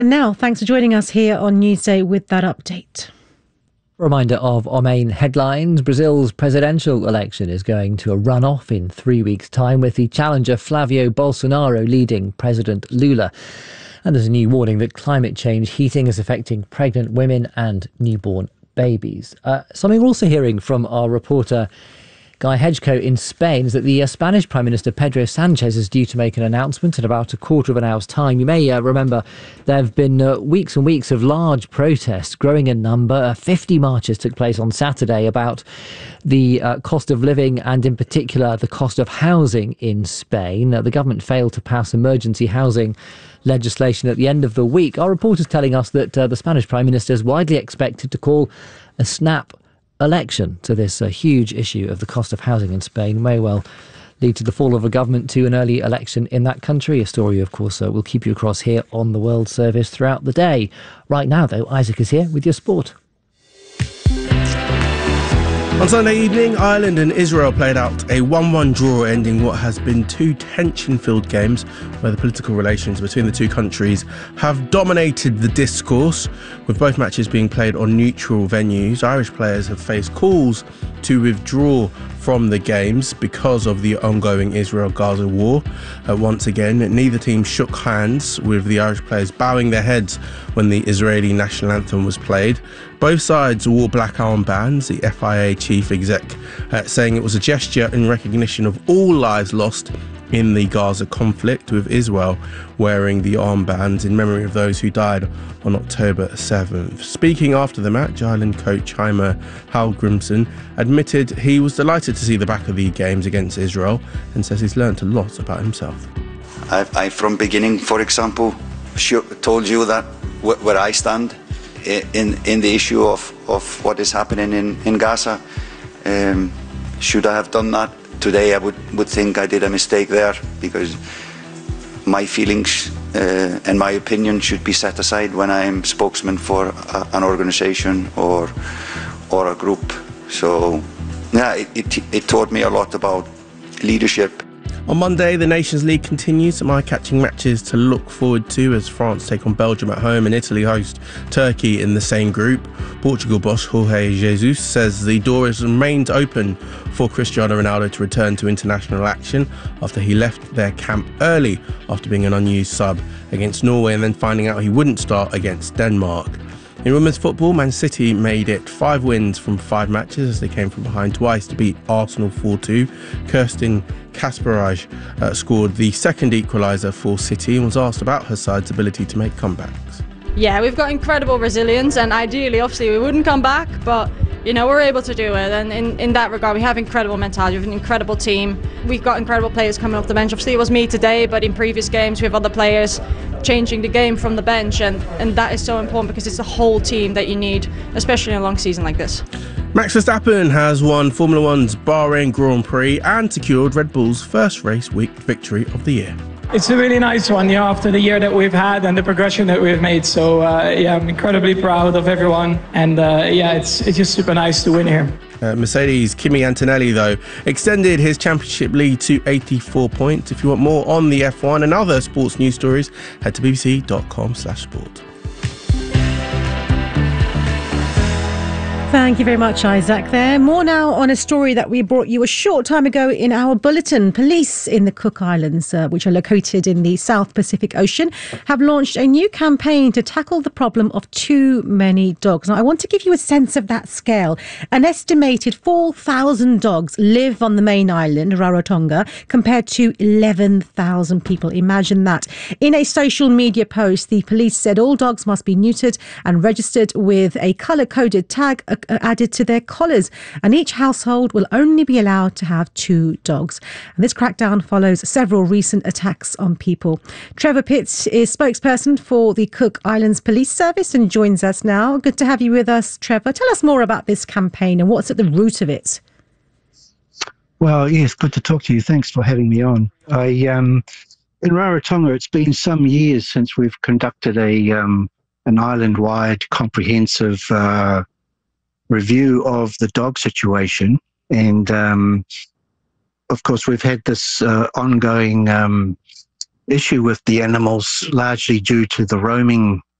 Now, thanks for joining us here on Newsday with that update. Reminder of our main headlines. Brazil's presidential election is going to a runoff in 3 weeks' time, with the challenger Flavio Bolsonaro leading President Lula. And there's a new warning that climate change heating is affecting pregnant women and newborn babies. Something we're also hearing from our reporter Guy Hedgecoe in Spain is that the Spanish Prime Minister Pedro Sanchez is due to make an announcement in about a quarter of an hour's time. You may remember there have been weeks and weeks of large protests growing in number. 50 marches took place on Saturday about the cost of living and in particular the cost of housing in Spain. The government failed to pass emergency housing legislation at the end of the week. Our reporter's telling us that the Spanish Prime Minister is widely expected to call a snap election to this huge issue of the cost of housing in Spain. May well lead to the fall of a government, to an early election in that country. A story, of course, we'll keep you across here on the World Service throughout the day. Right now, though, Isaac is here with your sport. On Sunday evening, Ireland and Israel played out a 1-1 draw, ending what has been two tension-filled games where the political relations between the two countries have dominated the discourse. With both matches being played on neutral venues, Irish players have faced calls to withdraw from the games because of the ongoing Israel-Gaza war. Once again, neither team shook hands, with the Irish players bowing their heads when the Israeli national anthem was played. Both sides wore black armbands, the FIA chief exec saying it was a gesture in recognition of all lives lost in the Gaza conflict, with Israel wearing the armbands in memory of those who died on October 7th. Speaking after the match, Ireland coach Heimir Hallgrímsson admitted he was delighted to see the back of the games against Israel and says he's learnt a lot about himself. I from beginning, for example, told you that where I stand in the issue of what is happening in Gaza. Should I have done that? Today I would think I did a mistake there, because my feelings and my opinion should be set aside when I'm spokesman for an organization or a group. So yeah, it taught me a lot about leadership. On Monday, the Nations League continues. Some eye-catching matches to look forward to as France take on Belgium at home and Italy host Turkey in the same group. Portugal boss Jorge Jesus says the door remains open for Cristiano Ronaldo to return to international action after he left their camp early after being an unused sub against Norway and then finding out he wouldn't start against Denmark. In women's football, Man City made it 5 wins from 5 matches as they came from behind twice to beat Arsenal 4-2. Kirsten Kasparaj scored the second equaliser for City and was asked about her side's ability to make comebacks. Yeah, we've got incredible resilience, and ideally, obviously, we wouldn't come back, but you know, we're able to do it, and in that regard, we have incredible mentality, we have an incredible team. We've got incredible players coming off the bench. Obviously, it was me today, but in previous games, we have other players changing the game from the bench, and that is so important because it's the whole team that you need, especially in a long season like this. Max Verstappen has won Formula One's Bahrain Grand Prix and secured Red Bull's first race week victory of the year. It's a really nice one, after the year that we've had and the progression that we've made. So I'm incredibly proud of everyone, and it's just super nice to win here. Mercedes' Kimi Antonelli, though, extended his championship lead to 84 points. If you want more on the F1 and other sports news stories, head to bbc.com/sport. Thank you very much, Isaac, there. More now on a story that we brought you a short time ago in our bulletin. Police in the Cook Islands, which are located in the South Pacific Ocean, have launched a new campaign to tackle the problem of too many dogs. Now, I want to give you a sense of that scale. An estimated 4,000 dogs live on the main island, Rarotonga, compared to 11,000 people. Imagine that. In a social media post, the police said all dogs must be neutered and registered with a colour-coded tag added to their collars, and each household will only be allowed to have 2 dogs. And this crackdown follows several recent attacks on people. Trevor Pitts is spokesperson for the Cook Islands Police Service and joins us now. Good to have you with us, Trevor. Tell us more about this campaign and what's at the root of it. Well, yes, good to talk to you. Thanks for having me on. In Rarotonga, it's been some years since we've conducted an island-wide comprehensive review of the dog situation, and of course we've had this ongoing issue with the animals, largely due to the roaming